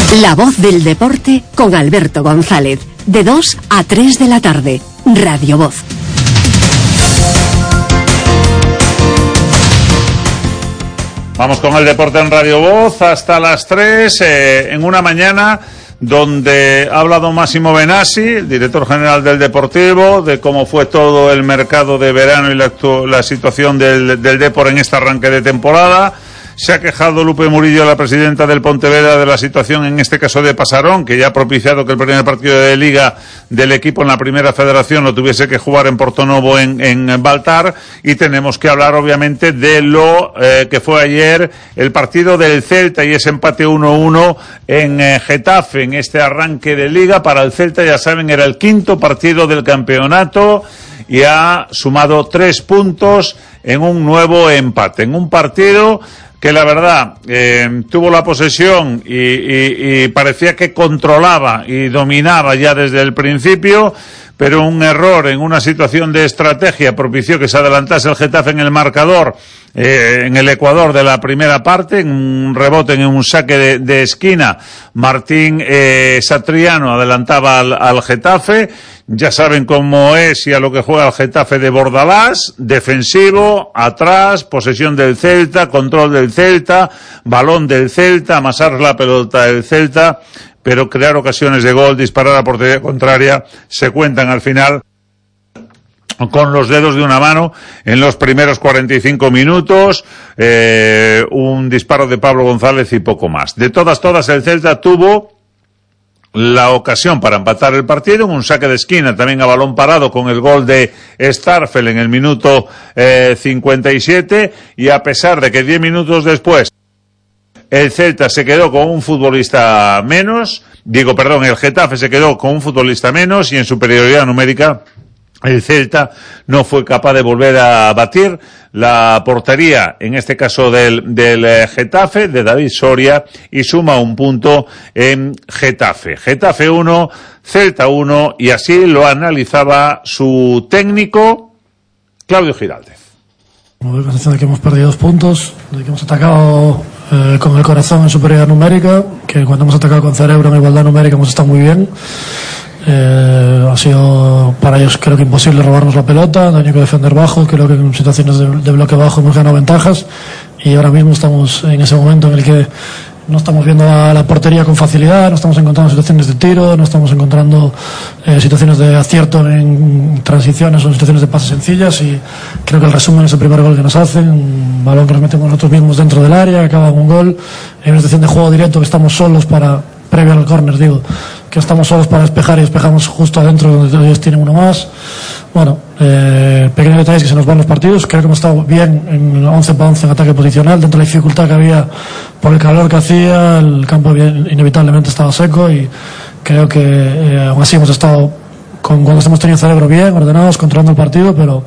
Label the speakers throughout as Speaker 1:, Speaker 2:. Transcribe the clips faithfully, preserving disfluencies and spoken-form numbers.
Speaker 1: La voz del deporte con Alberto González, de dos a tres de la tarde, Radio Voz.
Speaker 2: Vamos con el deporte en Radio Voz hasta las tres, eh, en una mañana donde ha hablado Máximo Benassi, el director general del Deportivo, de cómo fue todo el mercado de verano y la, la situación del, del Depor en este arranque de temporada. Se ha quejado Lupe Murillo, la presidenta del Pontevedra, de la situación en este caso de Pasarón, que ya ha propiciado que el primer partido de Liga del equipo en la primera federación lo tuviese que jugar en Portonovo, en, en Baltar. Y tenemos que hablar obviamente de lo eh, que fue ayer el partido del Celta y ese empate uno uno en eh, Getafe, en este arranque de Liga. Para el Celta, ya saben, era el quinto partido del campeonato y ha sumado tres puntos en un nuevo empate, en un partido que la verdad eh, tuvo la posesión y, y, y parecía que controlaba y dominaba ya desde el principio, pero un error en una situación de estrategia propició que se adelantase el Getafe en el marcador eh, en el Ecuador de la primera parte, en un rebote, en un saque de, de esquina. Martín eh, Satriano adelantaba al, al Getafe. Ya saben cómo es y a lo que juega el Getafe de Bordalás: defensivo, atrás, posesión del Celta, control del Celta, balón del Celta, amasar la pelota del Celta, pero crear ocasiones de gol, disparar a portería contraria, se cuentan al final con los dedos de una mano en los primeros cuarenta y cinco minutos, eh, un disparo de Pablo González y poco más. De todas, todas, el Celta tuvo la ocasión para empatar el partido, un saque de esquina también a balón parado con el gol de Starfel en el minuto eh, cincuenta y siete, y a pesar de que diez minutos después el Celta se quedó con un futbolista menos, digo, perdón, el Getafe se quedó con un futbolista menos y en superioridad numérica, el Celta no fue capaz de volver a batir la portería, en este caso del, del Getafe, de David Soria, y suma un punto en Getafe. Getafe uno, Celta uno, y así lo analizaba su técnico, Claudio Giraldez.
Speaker 3: Me doy sensación de que hemos perdido dos puntos, de que hemos atacado eh, con el corazón en superioridad numérica, que cuando hemos atacado con cerebro en igualdad numérica hemos estado muy bien. Eh, ha sido para ellos creo que imposible robarnos la pelota, han tenido que defender bajo, creo que en situaciones de, de bloque bajo hemos ganado ventajas, y ahora mismo estamos en ese momento en el que no estamos viendo la, la portería con facilidad, no estamos encontrando situaciones de tiro, no estamos encontrando eh, situaciones de acierto en transiciones o en situaciones de pases sencillas, y creo que el resumen es el primer gol que nos hacen, un balón que nos metemos nosotros mismos dentro del área, acaba en un gol, en una situación de juego directo que estamos solos para, previo al córner digo, que estamos solos para despejar y despejamos justo adentro donde ellos tienen uno más. Bueno, eh, pequeños detalles que se nos van los partidos. Creo que hemos estado bien en once para once en ataque posicional, dentro de la dificultad que había por el calor que hacía, el campo bien, inevitablemente estaba seco, y creo que eh, aún así hemos estado con, cuando hemos tenido el cerebro bien, ordenados, controlando el partido, pero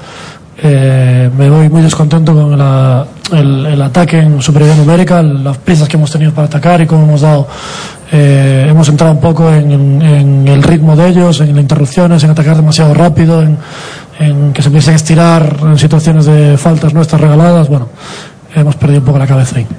Speaker 3: eh, me voy muy descontento con la, el, el ataque en superioridad numérica, las prisas que hemos tenido para atacar y cómo hemos dado. Eh, hemos entrado un poco en, en, en el ritmo de ellos, en las interrupciones, en atacar demasiado rápido, en, en que se empiecen a estirar en situaciones de faltas nuestras regaladas. Bueno, hemos perdido un poco la cabeza ahí.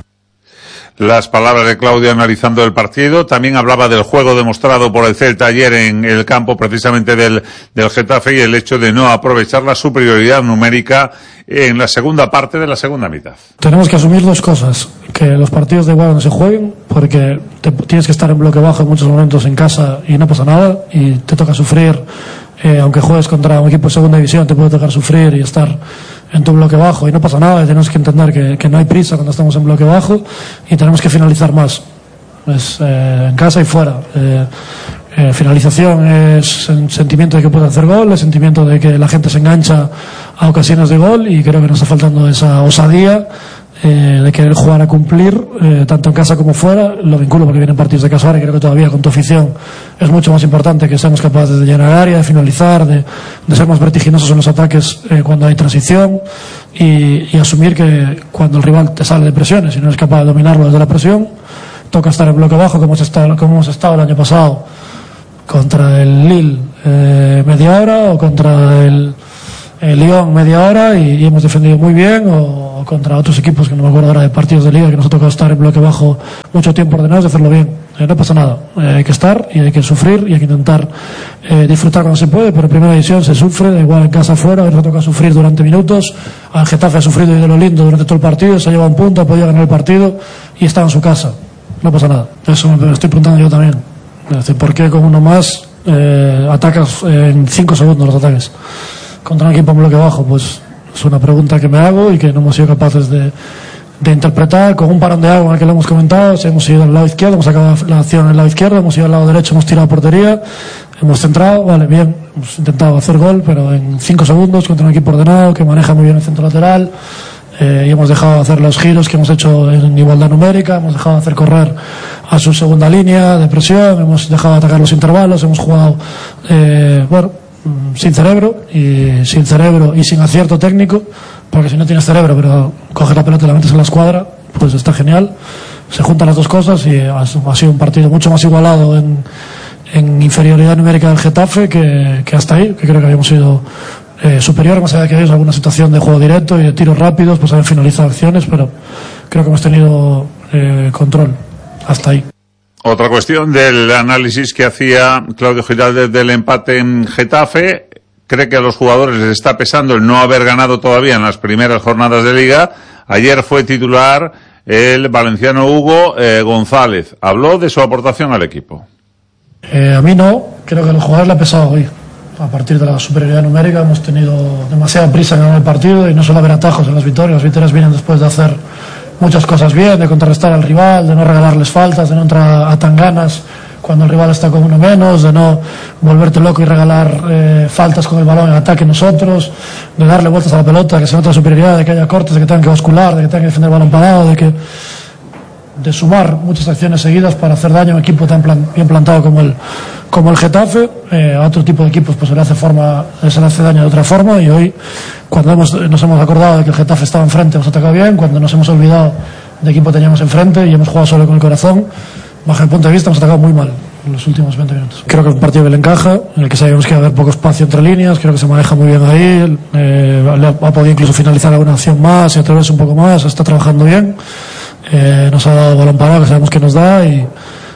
Speaker 2: Las palabras de Claudio analizando el partido. También hablaba del juego demostrado por el Celta ayer en el campo precisamente del, del Getafe, y el hecho de no aprovechar la superioridad numérica en la segunda parte de la segunda mitad.
Speaker 3: Tenemos que asumir dos cosas: que los partidos de igual no se jueguen, porque te, tienes que estar en bloque bajo en muchos momentos en casa y no pasa nada, y te toca sufrir, eh, aunque juegues contra un equipo de segunda división, te puede tocar sufrir y estar en tu bloque bajo y no pasa nada. Y tenemos que entender que, que no hay prisa cuando estamos en bloque bajo, y tenemos que finalizar más, es, eh, en casa y fuera. Eh, eh, finalización es sentimiento de que puede hacer gol, es sentimiento de que la gente se engancha a ocasiones de gol, y creo que nos está faltando esa osadía eh, de querer jugar a cumplir, eh, tanto en casa como fuera. Lo vinculo porque vienen partidos de casa ahora, y creo que todavía con tu afición es mucho más importante que seamos capaces de llenar área, de finalizar, de, de ser más vertiginosos en los ataques eh, cuando hay transición, y, y asumir que cuando el rival te sale de presiones y no eres capaz de dominarlo desde la presión, toca estar en bloque bajo, como hemos estado, como hemos estado el año pasado contra el Lille eh, media hora, o contra el, el Lyon media hora, y, y hemos defendido muy bien, o, o contra otros equipos que no me acuerdo ahora de partidos de liga que nos ha tocado estar en bloque bajo mucho tiempo ordenados, de hacerlo bien. Eh, no pasa nada, eh, hay que estar y hay que sufrir y hay que intentar eh, disfrutar cuando se puede, pero en primera división se sufre, da igual en casa afuera, nos toca sufrir durante minutos. Al Getafe ha sufrido y de lo lindo durante todo el partido, se ha llevado un punto, ha podido ganar el partido y está en su casa, no pasa nada. Eso me estoy preguntando yo también, es decir, ¿por qué con uno más eh, atacas en cinco segundos los ataques contra un equipo en bloque bajo? Pues es una pregunta que me hago y que no hemos sido capaces de de interpretar con un parón de agua en el que lo hemos comentado. Si hemos ido al lado izquierdo, hemos sacado la acción en el lado izquierdo, hemos ido al lado derecho, hemos tirado a portería, hemos centrado, vale, bien, hemos intentado hacer gol, pero en cinco segundos contra un equipo ordenado que maneja muy bien el centro lateral, eh, y hemos dejado de hacer los giros que hemos hecho en igualdad numérica, hemos dejado de hacer correr a su segunda línea de presión, hemos dejado de atacar los intervalos, hemos jugado eh, bueno, sin cerebro y sin cerebro y sin acierto técnico, porque si no tienes cerebro pero coges la pelota y la metes en la escuadra, pues está genial. Se juntan las dos cosas y ha, ha sido un partido mucho más igualado en, en inferioridad numérica del Getafe que, que hasta ahí, que creo que habíamos sido eh, superior, más allá de que hay alguna situación de juego directo y de tiros rápidos, pues haber finalizado acciones, pero creo que hemos tenido eh, control hasta ahí.
Speaker 2: Otra cuestión del análisis que hacía Claudio Giraldez del empate en Getafe. Cree que a los jugadores les está pesando el no haber ganado todavía en las primeras jornadas de Liga. Ayer fue titular el valenciano Hugo eh, González. Habló de su aportación al equipo.
Speaker 3: Eh, a mí no, creo que a los jugadores le ha pesado hoy. A partir de la superioridad numérica hemos tenido demasiada prisa en ganar el partido y no solo haber atajos en las victorias. Las victorias vienen después de hacer muchas cosas bien, de contrarrestar al rival, de no regalarles faltas, de no entrar a tan ganas cuando el rival está con uno menos, de no volverte loco y regalar eh, faltas con el balón en ataque nosotros, de darle vueltas a la pelota, que se note la superioridad, de que haya cortes, de que tengan que bascular, de que tengan que defender el balón parado, de que de sumar muchas acciones seguidas para hacer daño a un equipo tan plan, bien plantado como el como el Getafe. Eh, a otro tipo de equipos pues se le hace forma se le hace daño de otra forma, y hoy cuando hemos, nos hemos acordado de que el Getafe estaba enfrente, hemos atacado bien. Cuando nos hemos olvidado de equipo teníamos enfrente y hemos jugado solo con el corazón, bajo el punto de vista hemos atacado muy mal en los últimos veinte minutos. Creo que es un partido que le encaja, en el que sabíamos que iba a haber poco espacio entre líneas. Creo que se maneja muy bien ahí, eh, le ha, ha podido incluso finalizar alguna acción más y atreverse un poco más, está trabajando bien. Eh, nos ha dado balón parado, que sabemos que nos da, y,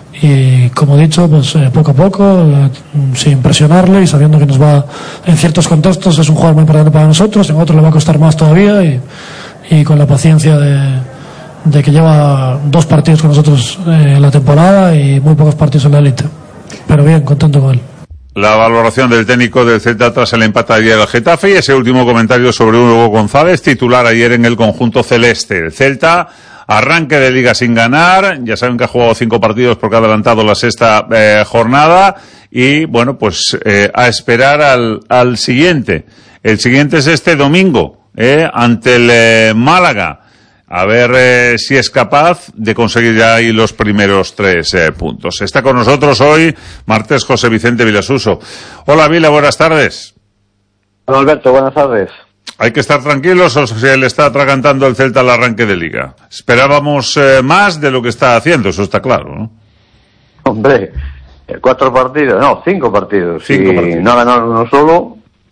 Speaker 3: y como he dicho, pues eh, poco a poco, eh, sin presionarle y sabiendo que nos va, en ciertos contextos es un jugador muy importante para nosotros, en otros le va a costar más todavía, y, y con la paciencia de, de que lleva dos partidos con nosotros eh, en la temporada y muy pocos partidos en la élite, pero bien, contento con él.
Speaker 2: La valoración del técnico del Celta tras el empate ayer al Getafe, y ese último comentario sobre Hugo González, titular ayer en el conjunto celeste. El Celta, arranque de Liga sin ganar, ya saben que ha jugado cinco partidos porque ha adelantado la sexta eh, jornada, y bueno, pues eh, a esperar al, al siguiente. El siguiente es este domingo, eh, ante el eh, Málaga. A ver eh, si es capaz de conseguir ya ahí los primeros tres eh, puntos. Está con nosotros hoy martes José Vicente Vilasuso. Hola Vila, buenas tardes.
Speaker 4: Hola Alberto, buenas tardes.
Speaker 2: ¿Hay que estar tranquilos o se le está atragantando el Celta al arranque de Liga? Esperábamos eh, más de lo que está haciendo, eso está claro, ¿no?
Speaker 4: Hombre, cuatro partidos, no, cinco partidos.
Speaker 2: Cinco
Speaker 4: y
Speaker 2: partidos.
Speaker 4: No ha ganado uno solo,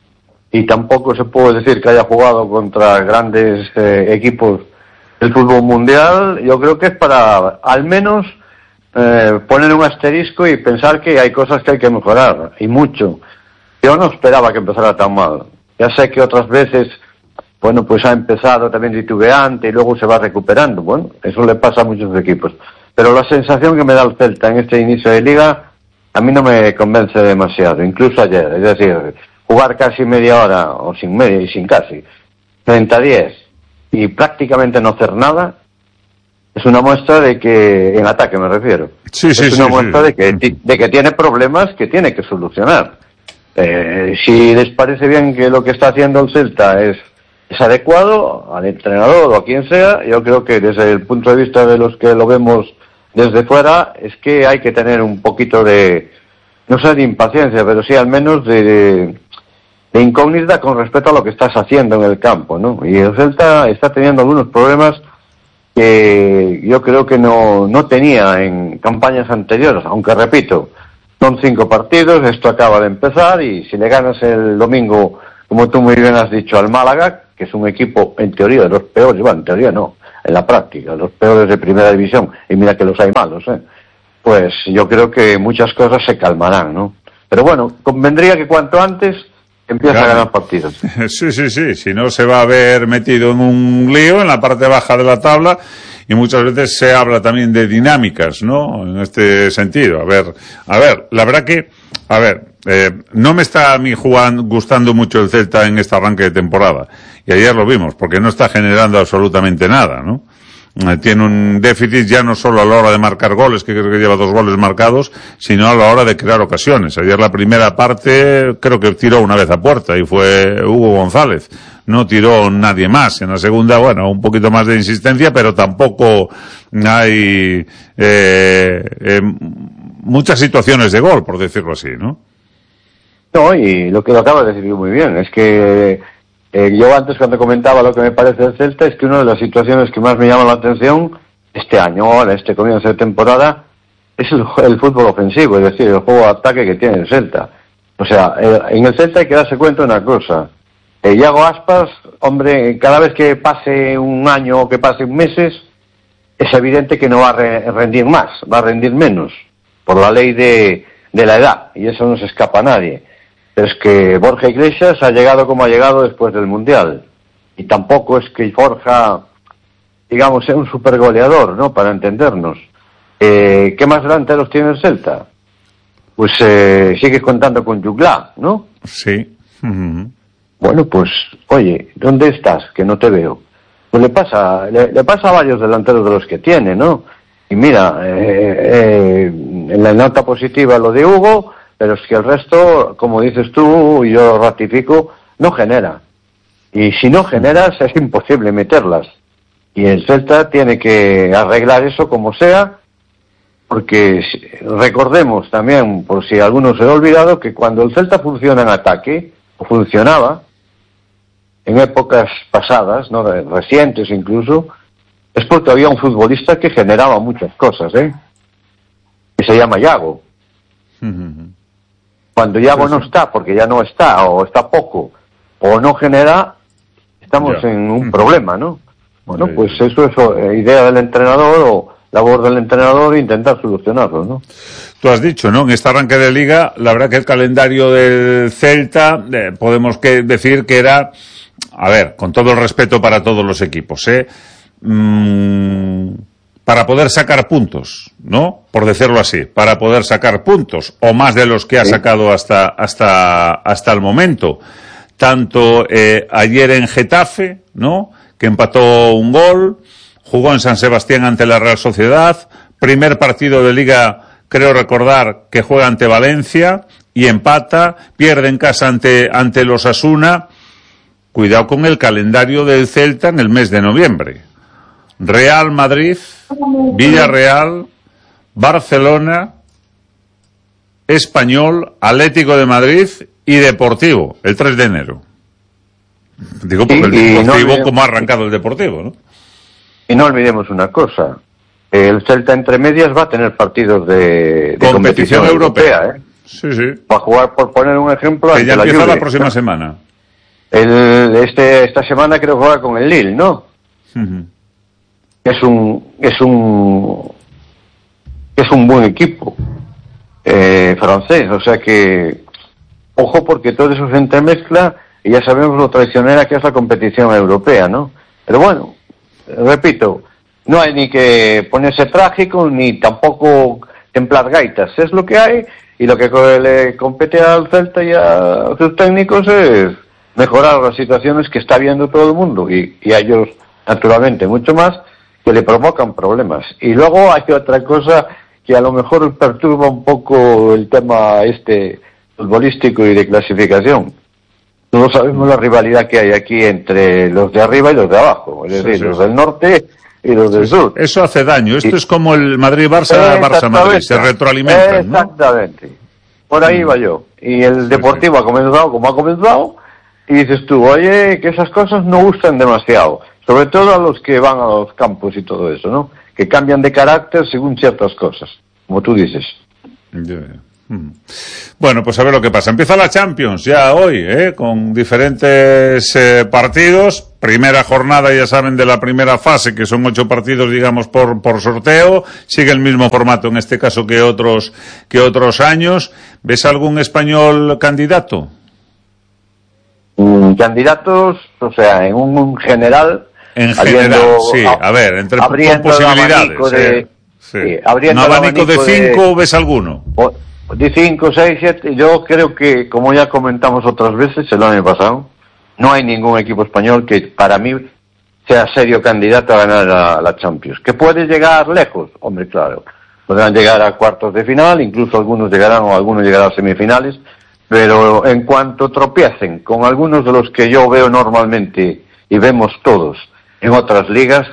Speaker 4: y tampoco se puede decir que haya jugado contra grandes eh, equipos del fútbol mundial. Yo creo que es para, al menos, eh, poner un asterisco y pensar que hay cosas que hay que mejorar, y mucho. Yo no esperaba que empezara tan mal. Ya sé que otras veces, bueno, pues ha empezado también titubeante y luego se va recuperando. Bueno, eso le pasa a muchos equipos. Pero la sensación que me da el Celta en este inicio de Liga, a mí no me convence demasiado, incluso ayer. Es decir, jugar casi media hora, o sin media y sin casi, treinta a diez, y prácticamente no hacer nada, es una muestra de que, en ataque me refiero,
Speaker 2: Sí, sí,
Speaker 4: es una
Speaker 2: sí,
Speaker 4: muestra
Speaker 2: sí.
Speaker 4: de que, de que tiene problemas que tiene que solucionar. Eh, si les parece bien que lo que está haciendo el Celta es, es adecuado al entrenador o a quien sea, yo creo que desde el punto de vista de los que lo vemos desde fuera, es que hay que tener un poquito de, no sé, de impaciencia, pero sí al menos de, de, de incógnita con respecto a lo que estás haciendo en el campo, ¿no? Y el Celta está teniendo algunos problemas que yo creo que no, no tenía en campañas anteriores, aunque repito, son cinco partidos, esto acaba de empezar, y si le ganas el domingo, como tú muy bien has dicho, al Málaga, que es un equipo en teoría de los peores, bueno, en teoría no, en la práctica, los peores de primera división, y mira que los hay malos, ¿eh? pues yo creo que muchas cosas se calmarán, ¿no? Pero bueno, convendría que cuanto antes empiece claro. a ganar partidos.
Speaker 2: Sí, sí, sí, si no se va a ver metido en un lío en la parte baja de la tabla, y muchas veces se habla también de dinámicas, ¿no? En este sentido. A ver, a ver, la verdad que, a ver, eh, no me está a mí jugando, gustando mucho el Celta en este arranque de temporada. Y ayer lo vimos, porque no está generando absolutamente nada, ¿no? Tiene un déficit ya no solo a la hora de marcar goles, que creo que lleva dos goles marcados, sino a la hora de crear ocasiones. Ayer la primera parte creo que tiró una vez a puerta y fue Hugo González. No tiró nadie más. En la segunda, bueno, un poquito más de insistencia, pero tampoco hay eh, eh, muchas situaciones de gol, por decirlo así, ¿no?
Speaker 4: No, y lo que lo acaba de decir muy bien, es que Eh, yo antes cuando comentaba lo que me parece del Celta es que una de las situaciones que más me llama la atención este año, ahora, este comienzo de temporada, es el, el fútbol ofensivo, es decir, el juego de ataque que tiene el Celta. O sea, eh, en el Celta hay que darse cuenta de una cosa. Eh, Iago Aspas, hombre, cada vez que pase un año o que pasen meses, es evidente que no va a re- rendir más, va a rendir menos, por la ley de, de la edad, y eso no se escapa a nadie. Es que Borja Iglesias ha llegado como ha llegado después del Mundial. Y tampoco es que Borja, digamos, sea un super goleador, ¿no? Para entendernos. Eh, ¿Qué más delanteros tiene el Celta? Pues eh, sigues contando con Jugla, ¿no?
Speaker 2: Sí. Uh-huh.
Speaker 4: Bueno, pues, oye, ¿dónde estás? Que no te veo. Pues le pasa, le, le pasa a varios delanteros de los que tiene, ¿no? Y mira, eh, eh, en la nota positiva lo de Hugo, pero es que el resto, como dices tú, y yo ratifico, no genera. Y si no generas, es imposible meterlas. Y el Celta tiene que arreglar eso como sea, porque recordemos también, por si alguno se ha olvidado, que cuando el Celta funciona en ataque, o funcionaba, en épocas pasadas, no recientes incluso, es porque había un futbolista que generaba muchas cosas, ¿eh? Que se llama Iago.
Speaker 2: Uh-huh.
Speaker 4: Cuando Iago no está, porque ya no está, o está poco, o no genera, estamos ya. en un problema, ¿no? Bueno, pues eso es eh, idea del entrenador o labor del entrenador intentar solucionarlo, ¿no?
Speaker 2: Tú has dicho, ¿no? En este arranque de liga, la verdad que el calendario del Celta, eh, podemos que decir que era, a ver, con todo el respeto para todos los equipos, ¿eh? Mm, para poder sacar puntos, ¿no? Por decirlo así, para poder sacar puntos, o más de los que ha sacado hasta hasta hasta el momento. Tanto eh, ayer en Getafe, ¿no? Que empató un gol, jugó en San Sebastián ante la Real Sociedad, primer partido de Liga, creo recordar, que juega ante Valencia, y empata, pierde en casa ante ante los Osasuna. Cuidado con el calendario del Celta en el mes de noviembre. Real Madrid, Villarreal, Barcelona, Español, Atlético de Madrid y Deportivo, el tres de enero. Digo porque y, el Deportivo, no como ha arrancado el Deportivo, ¿no?
Speaker 4: Y no olvidemos una cosa, el Celta entre medias va a tener partidos de, de competición, competición europea, europea, ¿eh?
Speaker 2: Sí, sí.
Speaker 4: Va a jugar, por poner un ejemplo,
Speaker 2: que ya
Speaker 4: la
Speaker 2: empieza
Speaker 4: Juve,
Speaker 2: la próxima
Speaker 4: ¿no?
Speaker 2: semana.
Speaker 4: El, este, esta semana creo que juega con el Lille, ¿no?
Speaker 2: Uh-huh.
Speaker 4: Es un, es un, es un buen equipo eh, francés, o sea que, ojo porque todo eso se entremezcla y ya sabemos lo traicionera que es la competición europea, ¿no? Pero bueno, repito, no hay ni que ponerse trágico ni tampoco templar gaitas, es lo que hay y lo que le compete al Celta y a sus técnicos es mejorar las situaciones que está viendo todo el mundo y, y a ellos naturalmente mucho más, que le provocan problemas. Y luego hay otra cosa que a lo mejor perturba un poco el tema este futbolístico y de clasificación. Todos sabemos la rivalidad que hay aquí entre los de arriba y los de abajo, es decir, sí, sí. los del norte y los del sur.
Speaker 2: Eso hace daño. Esto y... es como el Madrid-Barça, Barça-Madrid, se retroalimentan, ¿no?
Speaker 4: Exactamente. Por ahí va yo. Y el Deportivo sí, sí. ha comenzado como ha comenzado y dices tú, oye, que esas cosas no gustan demasiado. Sobre todo a los que van a los campos y todo eso, ¿no? Que cambian de carácter según ciertas cosas, como tú dices.
Speaker 2: Bueno, pues a ver lo que pasa. Empieza la Champions ya hoy, ¿eh? Con diferentes eh, partidos. primera jornada, ya saben, de la primera fase, que son ocho partidos, digamos, por, por sorteo. Sigue el mismo formato en este caso que otros, que otros años. ¿Ves algún español candidato?
Speaker 4: Mm, candidatos, o sea, en un, un general.
Speaker 2: En general, habiendo, sí, a ver, entre con posibilidades.
Speaker 4: De,
Speaker 2: eh, sí.
Speaker 4: Sí, abriendo
Speaker 2: ¿Un abanico, abanico de cinco
Speaker 4: de,
Speaker 2: ves alguno?
Speaker 4: De cinco, seis, siete. Yo creo que, como ya comentamos otras veces el año pasado, no hay ningún equipo español que para mí sea serio candidato a ganar la, la Champions. ¿Que puede llegar lejos? Hombre, claro. Podrán llegar a cuartos de final, incluso algunos llegarán o algunos llegarán a semifinales, pero en cuanto tropiecen con algunos de los que yo veo normalmente y vemos todos en otras ligas,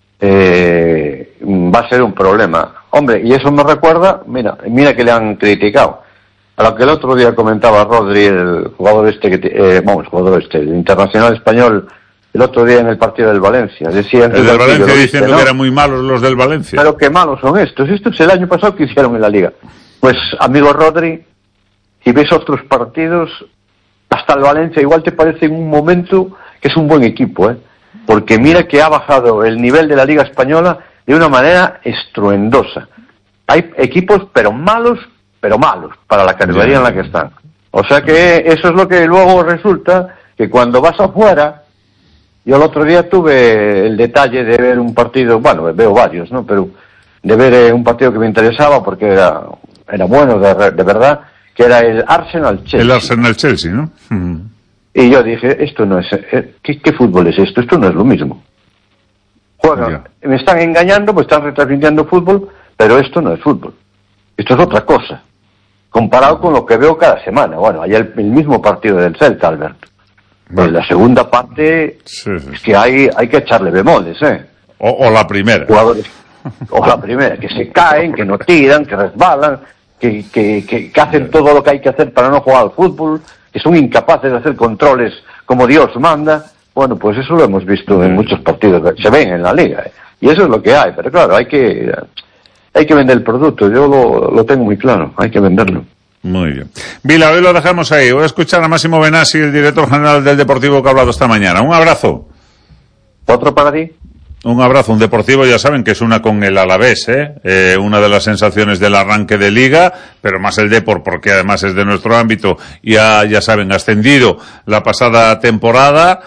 Speaker 4: eh, va a ser un problema. Hombre, y eso me recuerda, mira, mira que le han criticado. A lo que el otro día comentaba Rodri, el jugador este, que eh, vamos, jugador este, el internacional español, el otro día en el partido del Valencia. Decía,
Speaker 2: el del Valencia diciendo ¿no? que eran muy malos los del Valencia.
Speaker 4: Pero qué malos son estos. Esto es el año pasado que hicieron en la Liga. Pues, amigo Rodri, si ves otros partidos, hasta el Valencia igual te parece en un momento que es un buen equipo, ¿eh? Porque mira que ha bajado el nivel de la Liga Española de una manera estruendosa. Hay equipos, pero malos, pero malos, para la categoría en la que están. O sea que eso es lo que luego resulta, que cuando vas afuera, yo el otro día tuve el detalle de ver un partido, bueno, veo varios, ¿no? Pero de ver un partido que me interesaba porque era, era bueno, de, de verdad, que era el Arsenal-Chelsea.
Speaker 2: El Arsenal-Chelsea, ¿no? Uh-huh.
Speaker 4: Y yo dije, esto no es, ¿qué, qué fútbol es esto? Esto no es lo mismo. Juegan, yeah. Me están engañando, pues están retransmitiendo fútbol, pero esto no es fútbol. Esto es otra cosa. Comparado con lo que veo cada semana. Bueno, ayer el, el mismo partido del Celta, Alberto. Bueno. En la segunda parte, sí, sí. Es que hay, hay que echarle bemoles, ¿eh?
Speaker 2: O, o la primera.
Speaker 4: Jugadores, o la primera, que se caen, que no tiran, que resbalan, que, que, que, que hacen todo lo que hay que hacer para no jugar al fútbol, que son incapaces de hacer controles como Dios manda. Bueno, pues eso lo hemos visto en muchos partidos, se ven en la liga, ¿eh? Y eso es lo que hay, pero claro, hay que hay que vender el producto, yo lo, lo tengo muy claro, hay que venderlo.
Speaker 2: Muy bien. Vila, hoy lo dejamos ahí. Voy a escuchar a Máximo Benassi, el director general del Deportivo, que ha hablado esta mañana. Un abrazo.
Speaker 4: ¿Otro para ti?
Speaker 2: Un abrazo. Un Deportivo, ya saben que es una con el Alavés, ¿eh? Eh, una de las sensaciones del arranque de Liga, pero más el Depor, porque además es de nuestro ámbito y ha, ya saben, ascendido la pasada temporada,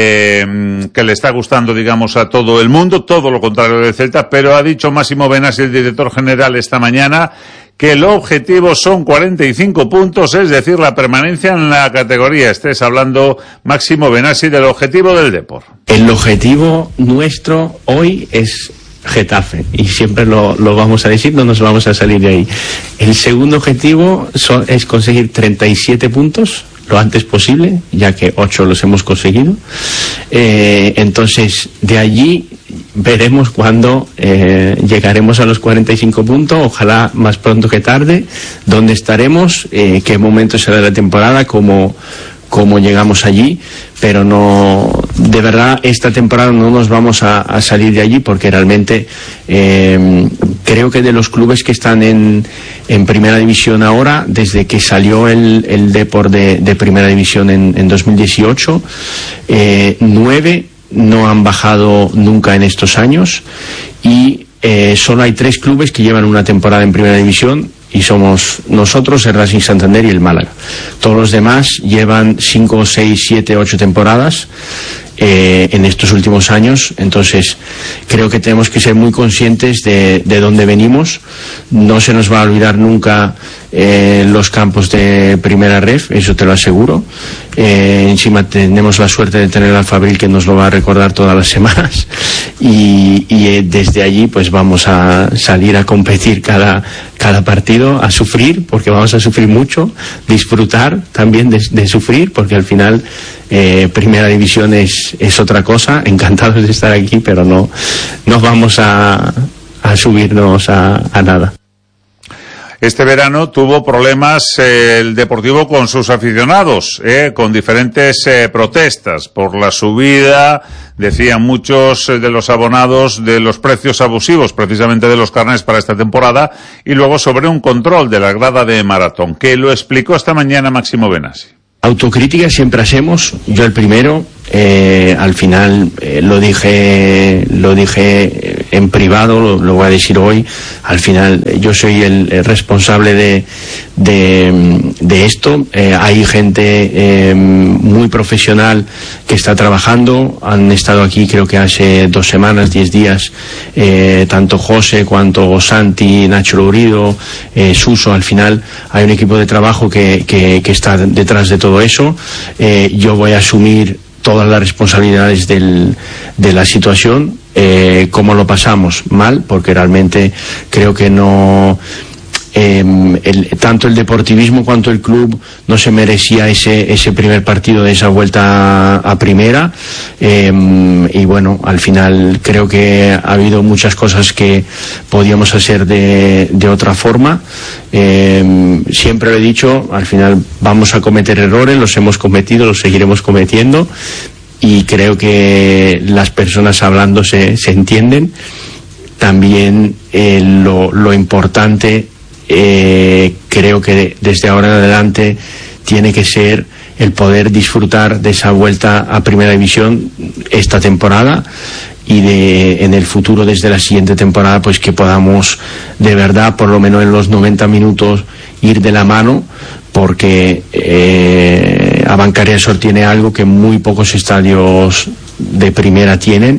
Speaker 2: eh, que le está gustando, digamos, a todo el mundo, todo lo contrario del Celta, pero ha dicho Máximo Benassi, el director general, esta mañana, que el objetivo son cuarenta y cinco puntos, es decir, la permanencia en la categoría. Estés hablando, Máximo Benassi, del objetivo del Depor.
Speaker 5: El objetivo nuestro hoy es Getafe, y siempre lo, lo vamos a decir, no nos vamos a salir de ahí. El segundo objetivo son, es conseguir treinta y siete puntos lo antes posible, ya que ocho los hemos conseguido. Eh, entonces, de allí veremos cuándo eh, llegaremos a los cuarenta y cinco puntos, ojalá más pronto que tarde, dónde estaremos, eh, qué momento será de la temporada, cómo, cómo llegamos allí, pero no, de verdad, esta temporada no nos vamos a, a salir de allí, porque realmente eh, creo que de los clubes que están en, en Primera División ahora, desde que salió el, el Depor de, de Primera División en, en dos mil dieciocho, eh, nueve no han bajado nunca en estos años, y eh, solo hay tres clubes que llevan una temporada en Primera División, y somos nosotros, el Racing Santander y el Málaga. Todos los demás llevan cinco, seis, siete, ocho temporadas eh, en estos últimos años. Entonces creo que tenemos que ser muy conscientes de, de dónde venimos. No se nos va a olvidar nunca eh, los campos de Primera Ref, eso te lo aseguro. Eh, encima tenemos la suerte de tener al Fabril, que nos lo va a recordar todas las semanas, y, y eh, desde allí pues vamos a salir a competir cada, cada partido, a sufrir, porque vamos a sufrir mucho, disfrutar también de, de sufrir, porque al final eh, Primera División es, es otra cosa. Encantados de estar aquí, pero no, no vamos a, a subirnos a, a nada.
Speaker 2: Este verano tuvo problemas eh, el Deportivo con sus aficionados, eh, con diferentes eh, protestas por la subida, decían muchos eh, de los abonados, de los precios abusivos precisamente de los carnés para esta temporada, y luego sobre un control de la grada de maratón, que lo explicó esta mañana Máximo Benassi.
Speaker 5: Autocrítica siempre hacemos, yo el primero. Eh, al final eh, lo dije lo dije en privado, lo, lo voy a decir hoy. Al final eh, yo soy el, el responsable de de, de esto. Eh, hay gente eh, muy profesional que está trabajando. Han estado aquí creo que hace dos semanas, diez días, eh, tanto José cuanto Santi, Nacho Lourido, eh, Suso. Al final hay un equipo de trabajo que, que, que está detrás de todo eso. Eh, yo voy a asumir todas las responsabilidades del, de la situación. Eh, ¿Cómo lo pasamos? Mal, porque realmente creo que no... Eh, el, tanto el deportivismo cuanto el club no se merecía ese ese primer partido de esa vuelta a, a primera. Eh, y bueno, al final creo que ha habido muchas cosas que podíamos hacer de, de otra forma. Eh, siempre lo he dicho, al final vamos a cometer errores, los hemos cometido, los seguiremos cometiendo, y creo que las personas hablando se, se entienden. También eh, lo, lo importante, Eh, creo que desde ahora en adelante tiene que ser el poder disfrutar de esa vuelta a Primera División esta temporada, y de en el futuro, desde la siguiente temporada, pues que podamos de verdad, por lo menos en los noventa minutos, ir de la mano, porque eh, Abancaria Sor tiene algo que muy pocos estadios de primera tienen,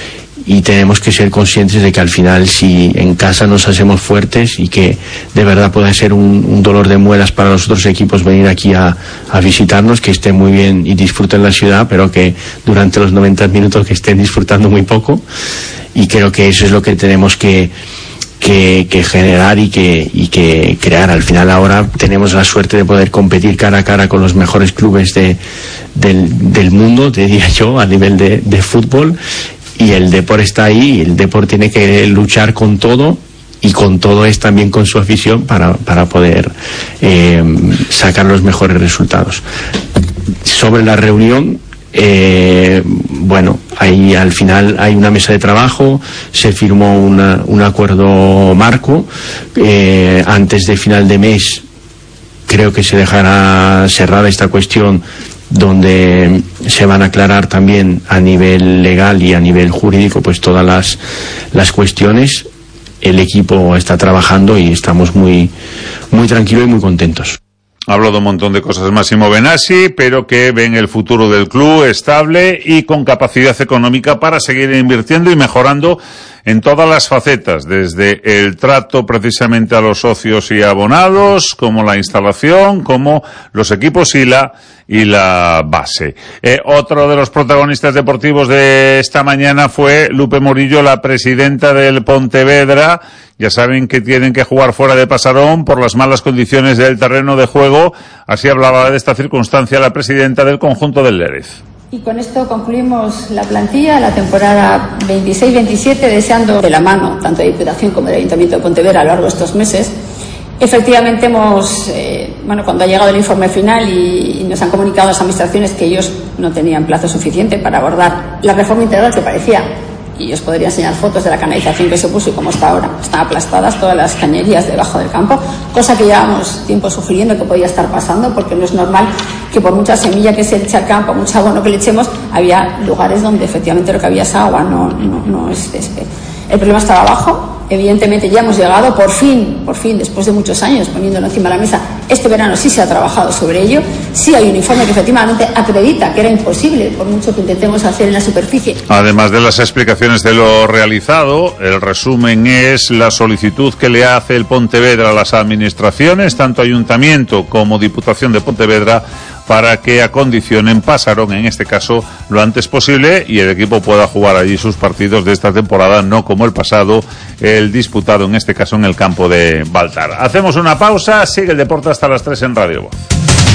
Speaker 5: y tenemos que ser conscientes de que al final, si en casa nos hacemos fuertes, y que de verdad puede ser un, un dolor de muelas para los otros equipos venir aquí a, a visitarnos, que estén muy bien y disfruten la ciudad, pero que durante los noventa minutos que estén disfrutando muy poco. Y creo que eso es lo que tenemos que que, que generar y que, y que crear. Al final ahora tenemos la suerte de poder competir cara a cara con los mejores clubes de, del, del mundo, te diría yo, a nivel de, de fútbol. Y el Depor está ahí, y el Depor tiene que luchar con todo, y con todo es también con su afición, para, para poder eh, sacar los mejores resultados. Sobre la reunión, eh, bueno, ahí al final hay una mesa de trabajo, se firmó una, un acuerdo marco, eh, antes de final de mes creo que se dejará cerrada esta cuestión, donde se van a aclarar también a nivel legal y a nivel jurídico pues todas las, las cuestiones. El equipo está trabajando y estamos muy, muy tranquilos y muy contentos.
Speaker 2: Ha hablado de un montón de cosas Massimo Benassi, pero que ven el futuro del club estable y con capacidad económica para seguir invirtiendo y mejorando en todas las facetas, desde el trato precisamente a los socios y abonados, como la instalación, como los equipos y la y la base. Eh, otro de los protagonistas deportivos de esta mañana fue Lupe Morillo, la presidenta del Pontevedra. Ya saben que tienen que jugar fuera de Pasarón por las malas condiciones del terreno de juego. Así hablaba de esta circunstancia la presidenta del conjunto del Lérez.
Speaker 6: Y con esto concluimos la plantilla, la temporada veintiséis veintisiete, deseando de la mano tanto de Diputación como del Ayuntamiento de Pontevedra a lo largo de estos meses. Efectivamente hemos, eh, bueno, cuando ha llegado el informe final y, y nos han comunicado las administraciones que ellos no tenían plazo suficiente para abordar la reforma integral, que parecía, y os podría enseñar fotos de la canalización que se puso y cómo está ahora, están aplastadas todas las cañerías debajo del campo, cosa que llevamos tiempo sugiriendo que podía estar pasando, porque no es normal que por mucha semilla que se eche al campo, mucha abono que le echemos, había lugares donde efectivamente lo que había es agua, no, no, no es césped. El problema estaba abajo. Evidentemente ya hemos llegado, por fin, por fin, después de muchos años poniéndolo encima de la mesa. Este verano sí se ha trabajado sobre ello, sí hay un informe que efectivamente acredita que era imposible, por mucho que intentemos hacer en la superficie.
Speaker 2: Además de las explicaciones de lo realizado, el resumen es la solicitud que le hace el Pontevedra a las administraciones, tanto Ayuntamiento como Diputación de Pontevedra, para que acondicionen Pasarón, en este caso, lo antes posible, y el equipo pueda jugar allí sus partidos de esta temporada, no como el pasado, el disputado en este caso en el campo de Baltar. Hacemos una pausa, sigue el deporte hasta las tres en Radio Voz.